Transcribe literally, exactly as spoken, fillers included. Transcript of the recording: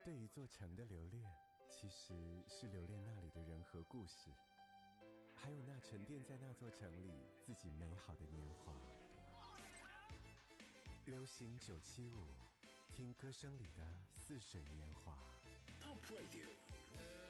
对一座城的留恋，其实是留恋那里的人和故事，还有那沉淀在那座城里自己美好的年华。流行九七五，听歌声里的似水年华。Top Radio。